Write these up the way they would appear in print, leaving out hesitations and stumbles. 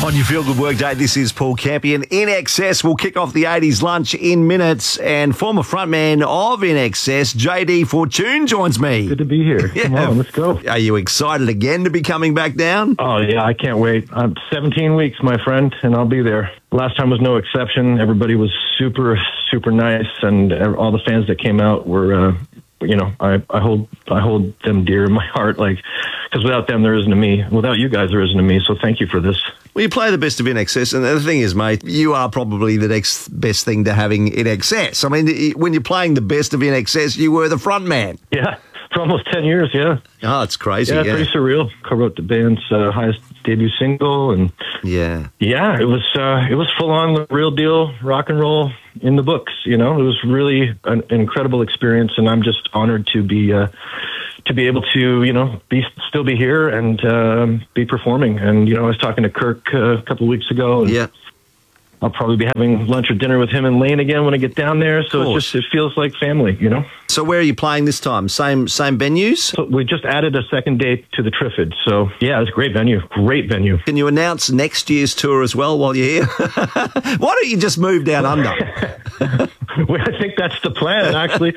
On your Feel Good Workday, this is Paul Campion. In Excess will kick off the 80s lunch in minutes, and former frontman of In Excess, JD Fortune, joins me. Good to be here. Yeah. Come on, let's go. Are you excited again to be coming back down? Oh, yeah, I can't wait. I'm 17 weeks, my friend, and I'll be there. Last time was no exception. Everybody was super, super nice, and all the fans that came out were, I hold them dear in my heart, like, because without them, there isn't a me. Without you guys, there isn't a me, so thank you for this. Well, you play the best of In Excess, and the thing is, mate, you are probably the next best thing to having In Excess. I mean, when you're playing the best of In Excess, you were the front man. Yeah, for almost 10 years, yeah. Oh, it's crazy, yeah. Pretty surreal. Co-wrote the band's highest debut single, and it was full on, the real deal, rock and roll in the books. It was really an incredible experience, and I'm just honored to be able to still be here and be performing. And I was talking to Kirk a couple of weeks ago, and I'll probably be having lunch or dinner with him and Lane again when I get down there. So it feels like family, So where are you playing this time? Same venues? So we just added a second date to the Triffid. So yeah, it's a great venue. Great venue. Can you announce next year's tour as well while you're here? Why don't you just move down under? Well, I think that's the plan, actually.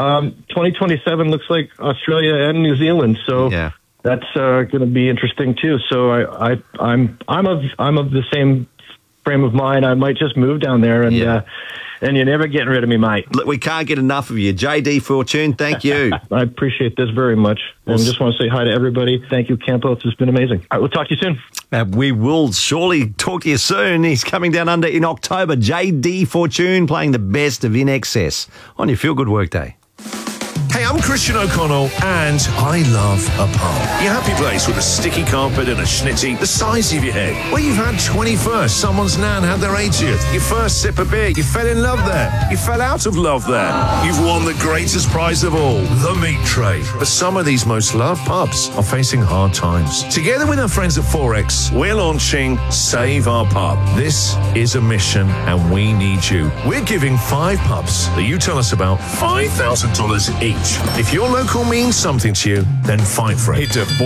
2027 looks like Australia and New Zealand. So that's going to be interesting too. So I'm of the same frame of mind. I might just move down there, and you're never getting rid of me, mate. Look, we can't get enough of you. JD Fortune, thank you. I appreciate this very much. And just want to say hi to everybody. Thank you, Campo. It's been amazing. All right, we'll talk to you soon. We will surely talk to you soon. He's coming down under in October. JD Fortune playing the best of In Excess on your Feel Good Workday. Hey, I'm Christian O'Connell, and I love a pub. Your happy place with a sticky carpet and a schnitty the size of your head. Where you've had 21st, someone's nan had their 80th, your first sip of beer, you fell in love there, you fell out of love there. You've won the greatest prize of all, the meat tray. But some of these most loved pubs are facing hard times. Together with our friends at Forex, we're launching Save Our Pub. This is a mission, and we need you. We're giving 5 pubs that you tell us about $5,000 each. If your local means something to you, then fight for it. Head to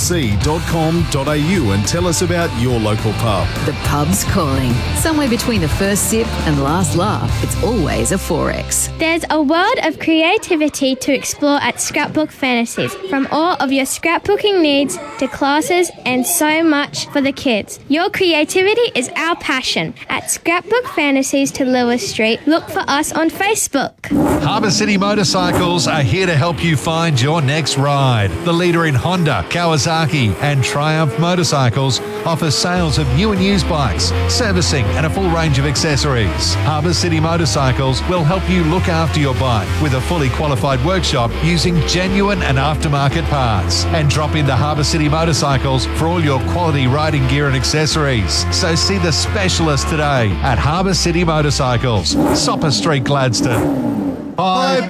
4cc.com.au and tell us about your local pub. The pub's calling. Somewhere between the first sip and last laugh, it's always a Forex. There's a world of creativity to explore at Scrapbook Fantasies. From all of your scrapbooking needs to classes and so much for the kids. Your creativity is our passion. At Scrapbook Fantasies to Lewis Street, look for us on Facebook. Harbour City Motorcycles are here to help you find your next ride. The leader in Honda, Kawasaki and Triumph motorcycles offers sales of new and used bikes, servicing and a full range of accessories. Harbour City Motorcycles will help you look after your bike with a fully qualified workshop using genuine and aftermarket parts. And drop into Harbour City Motorcycles for all your quality riding gear and accessories. So see the specialist today at Harbour City Motorcycles, Sopper Street, Gladstone. Pie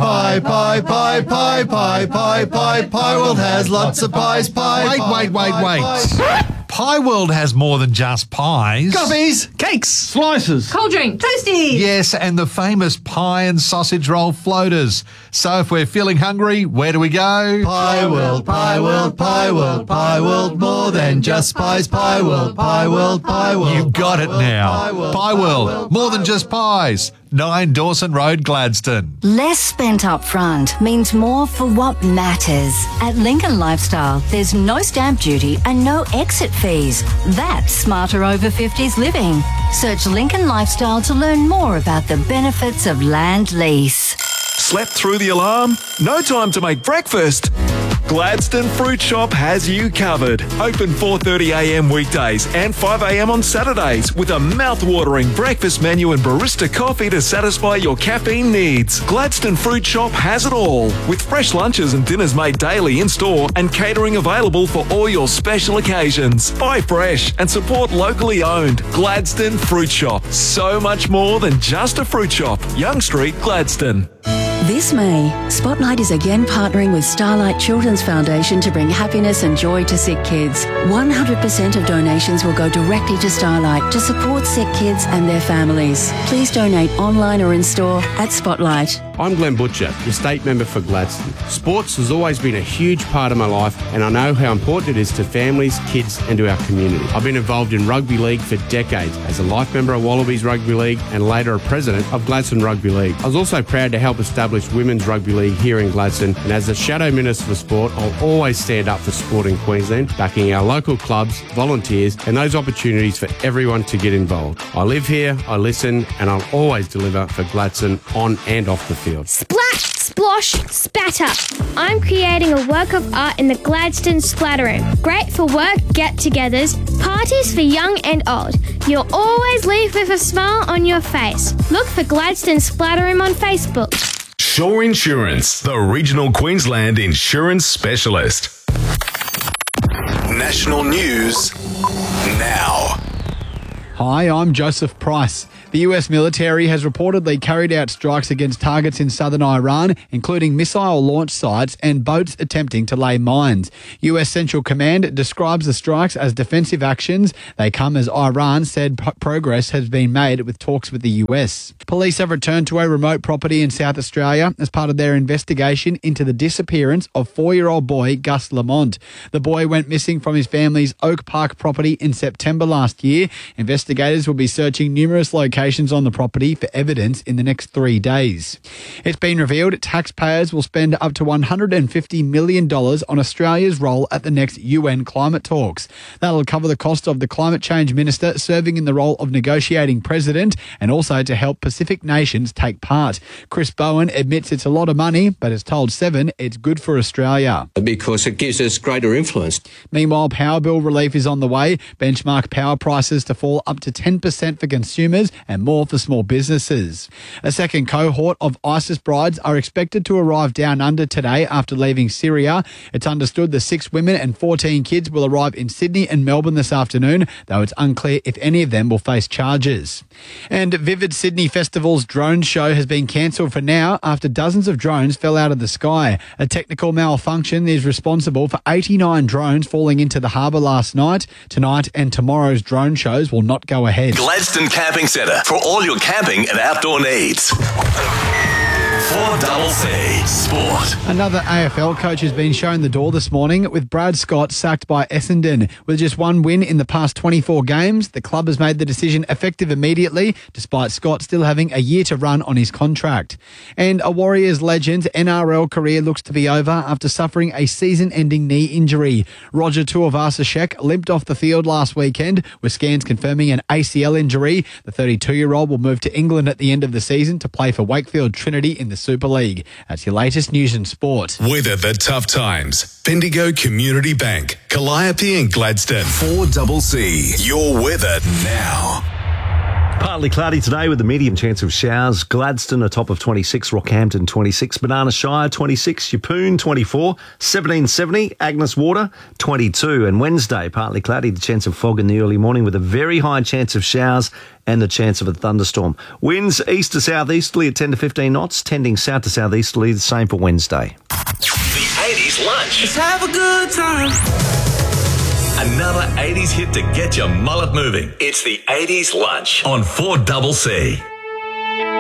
World has lots of pies. Wait. Pie World has more than just pies. Coffees, cakes, slices, cold drink, toasties. Yes, and the famous pie and sausage roll floaters. So if we're feeling hungry, where do we go? Pie World, Pie World, Pie World, Pie World, more than just pies. Pie World, Pie World, Pie World. You got it now. Pie World, more than just pies. 9 Dawson Road, Gladstone. Less spent up front means more for what matters. At Lincoln Lifestyle, there's no stamp duty and no exit fees. That's smarter over 50s living. Search Lincoln Lifestyle to learn more about the benefits of land lease. Slept through the alarm? No time to make breakfast? Gladstone Fruit Shop has you covered. Open 4:30am weekdays and 5am on Saturdays with a mouth-watering breakfast menu and barista coffee to satisfy your caffeine needs. Gladstone Fruit Shop has it all, with fresh lunches and dinners made daily in-store and catering available for all your special occasions. Buy fresh and support locally owned. Gladstone Fruit Shop. So much more than just a fruit shop. Young Street, Gladstone. This May, Spotlight is again partnering with Starlight Children's Foundation to bring happiness and joy to sick kids. 100% of donations will go directly to Starlight to support sick kids and their families. Please donate online or in store at Spotlight. I'm Glenn Butcher, your state member for Gladstone. Sports has always been a huge part of my life, and I know how important it is to families, kids and to our community. I've been involved in rugby league for decades as a life member of Wallabies Rugby League and later a president of Gladstone Rugby League. I was also proud to help establish Women's Rugby League here in Gladstone, and as the Shadow Minister for Sport, I'll always stand up for sport in Queensland, backing our local clubs, volunteers and those opportunities for everyone to get involved. I live here, I listen, and I'll always deliver for Gladstone on and off the field. Splash, splosh, spatter. I'm creating a work of art in the Gladstone Splatter Room. Great for work get-togethers, parties for young and old. You'll always leave with a smile on your face. Look for Gladstone Splatter Room on Facebook. Shore Insurance, the regional Queensland insurance specialist. National news now. Hi, I'm Joseph Price. The US military has reportedly carried out strikes against targets in southern Iran, including missile launch sites and boats attempting to lay mines. US Central Command describes the strikes as defensive actions. They come as Iran said progress has been made with talks with the US. Police have returned to a remote property in South Australia as part of their investigation into the disappearance of 4-year-old boy Gus Lamont. The boy went missing from his family's Oak Park property in September last year. Investigators will be searching numerous locations on the property for evidence in the next 3 days. It's been revealed taxpayers will spend up to $150 million on Australia's role at the next UN climate talks. That'll cover the cost of the climate change minister serving in the role of negotiating president and also to help Pacific nations take part. Chris Bowen admits it's a lot of money, but has told Seven it's good for Australia. Because it gives us greater influence. Meanwhile, power bill relief is on the way. Benchmark power prices to fall up to 10% for consumers and more for small businesses. A second cohort of ISIS brides are expected to arrive down under today after leaving Syria. It's understood the 6 women and 14 kids will arrive in Sydney and Melbourne this afternoon, though it's unclear if any of them will face charges. And Vivid Sydney Festival's drone show has been cancelled for now after dozens of drones fell out of the sky. A technical malfunction is responsible for 89 drones falling into the harbour last night. Tonight and tomorrow's drone shows will not go ahead. Gladstone Camping Centre for all your camping and outdoor needs. 4CC Sport. Another AFL coach has been shown the door this morning with Brad Scott sacked by Essendon. With just one win in the past 24 games, the club has made the decision effective immediately, despite Scott still having a year to run on his contract. And a Warriors legend's NRL career looks to be over after suffering a season-ending knee injury. Roger Tuivasa-Sheck limped off the field last weekend, with scans confirming an ACL injury. The 32-year-old will move to England at the end of the season to play for Wakefield Trinity in the Super League. That's your latest news and sport. Weather the tough times. Bendigo Community Bank, Calliope and Gladstone. 4CC. Your weather now. Partly cloudy today with a medium chance of showers. Gladstone, a top of 26. Rockhampton, 26. Banana Shire, 26. Yeppoon, 24. 1770. Agnes Water, 22. And Wednesday, partly cloudy, the chance of fog in the early morning with a very high chance of showers and the chance of a thunderstorm. Winds east to southeasterly at 10 to 15 knots, tending south to southeasterly, the same for Wednesday. The 80s lunch. Let's have a good time. Another 80s hit to get your mullet moving. It's the 80s lunch on 4CC.